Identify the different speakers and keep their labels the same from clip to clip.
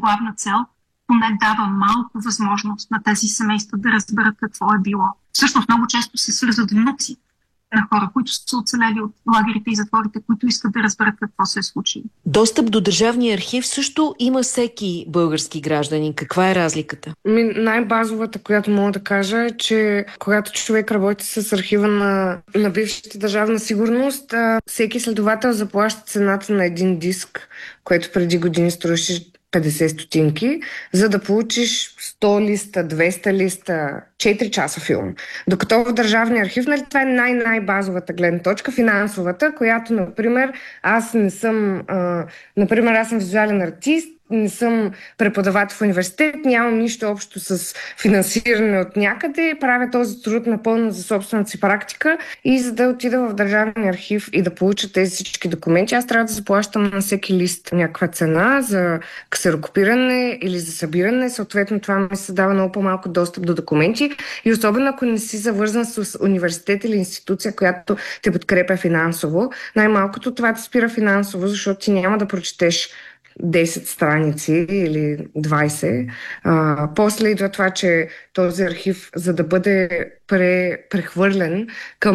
Speaker 1: главна цел, поне дава малко възможност на тези семейства да разберат какво е било. Всъщност много често се свързват внуци на хора, които са оцелели от лагерите и затворите, които искат да разберат какво се е случило.
Speaker 2: Достъп до Държавния архив също има всеки български гражданин. Каква е разликата?
Speaker 3: Най-базовата, която мога да кажа, е, че когато човек работи с архива на бившата Държавна сигурност, всеки следовател заплаща цената на един диск, което преди години струваше 50 стотинки, за да получиш 100 листа, 200 листа, 4 часа филм. Докато в Държавния архив, нали, това е най-базовата гледна точка, финансовата, която, например, аз съм визуален артист, не съм преподавател в университет, нямам нищо общо с финансиране от някъде, правя този труд напълно за собствената си практика и за да отида в Държавния архив и да получа тези всички документи, аз трябва да заплащам на всеки лист някаква цена за ксерокопиране или за събиране. Съответно, това ми се дава много по-малко достъп до документи и особено ако не си завързан с университет или институция, която те подкрепя финансово, най-малкото това те спира финансово, защото ти няма да прочетеш 10 страници или 20. После идва това, че този архив, за да бъде прехвърлен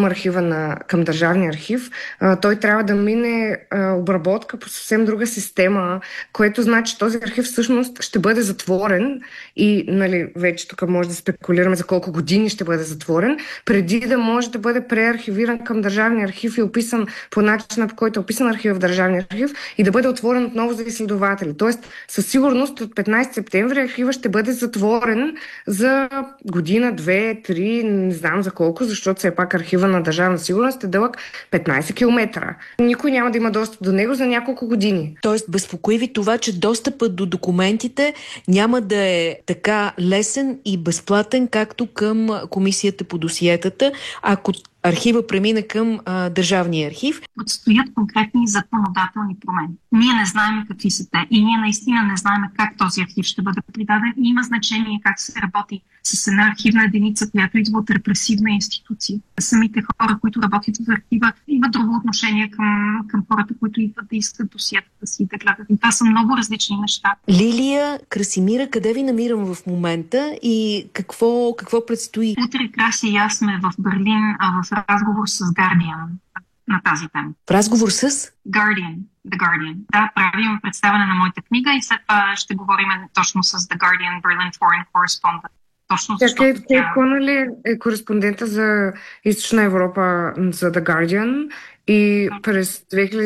Speaker 3: към Държавния архив, той трябва да мине обработка по съвсем друга система, което значи, че този архив всъщност ще бъде затворен и, нали, вече тук може да спекулираме за колко години ще бъде затворен, преди да може да бъде преархивиран към Държавния архив и описан по начина, по който е описан архив в Държавния архив и да бъде отворен отново за изследователи. Тоест, със сигурност от 15 септември архива ще бъде затворен за година, 2, 3, не знам за колко, защото все пак архива на Държавна сигурност е дълъг 15 км. Никой няма да има достъп до него за няколко години.
Speaker 2: Тоест, безпокои ви това, че достъпът до документите няма да е така лесен и безплатен, както към Комисията по досиетата, ако архива премина към Държавния архив.
Speaker 1: Предстоят конкретни законодателни промени. Ние не знаем какви са те и ние наистина не знаем как този архив ще бъде придаден и има значение как се работи с една архивна единица, която идва от репресивна институция. Самите хора, които работят в архива, имат друго отношение към хората, които идват да искат досиетата си да гледат. И това са много различни неща.
Speaker 2: Лилия, Красимира, къде ви намирам в момента и какво предстои?
Speaker 1: Утре, Краси и аз сме в Берлин в разговор с Guardian на тази тема.
Speaker 2: В разговор с?
Speaker 1: The Guardian. Да, правим представяне на моята книга и след това ще говорим точно с The Guardian Berlin Foreign Correspondent. Точно защото
Speaker 3: Конали е кореспондента за Източна Европа за The Guardian и през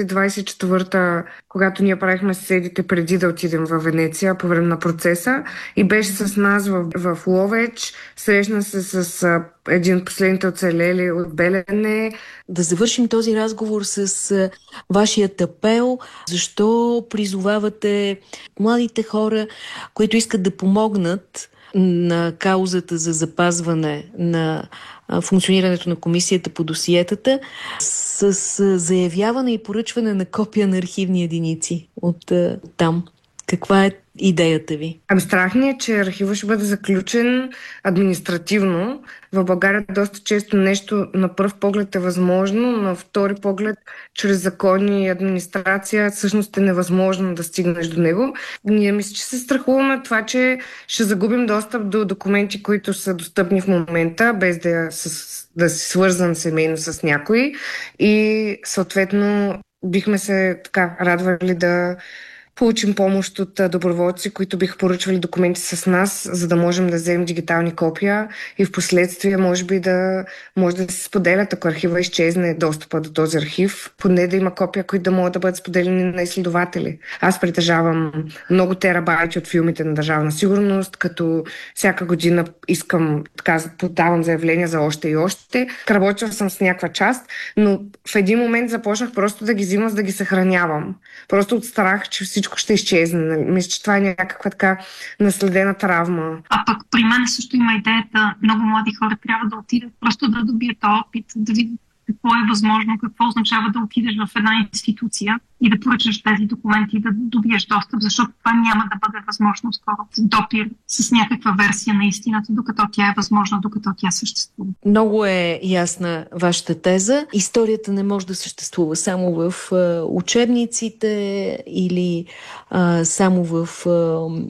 Speaker 3: 2024, когато ние правихме седите преди да отидем в Венеция по време на процеса и беше с нас в Ловеч, срещна се с един от последните оцелели от Белене.
Speaker 2: Да завършим този разговор с вашият апел. Защо призовавате младите хора, които искат да помогнат на каузата за запазване на функционирането на Комисията по досиетата с заявяване и поръчване на копия на архивни единици от там? Каква е идеята ви?
Speaker 3: Страх ми е, че архива ще бъде заключен административно. В България доста често нещо на пръв поглед е възможно, на втори поглед чрез закони и администрация всъщност е невъзможно да стигнеш до него. Ние мисля, че се страхуваме това, че ще загубим достъп до документи, които са достъпни в момента, без да си свързан семейно с някой и съответно бихме се радвали да получим помощ от доброволци, които биха поръчвали документи с нас, за да можем да вземем дигитални копия и в последствие може да се споделят, ако архива изчезне достъпа до този архив, поне да има копия, които да могат да бъдат споделени на изследователи. Аз притежавам много терабайти от филмите на Държавна сигурност, като всяка година подавам заявления за още и още. Работила съм с някаква част, но в един момент започнах просто да ги взимам, за да ги съхранявам. Просто от страх, че всичко ще изчезне. Мисля, че това е някаква така наследена травма.
Speaker 1: А пък при мен също има идеята, много млади хора трябва да отидат, просто да добият опит, да видят какво е възможно, какво означава да отидеш в една институция и да поръчаш тези документи и да добиеш достъп, защото това няма да бъде възможно скоро. Допир с някаква версия на истината, докато тя е възможна, докато тя съществува.
Speaker 2: Много е ясна вашата теза. Историята не може да съществува само в учебниците или само в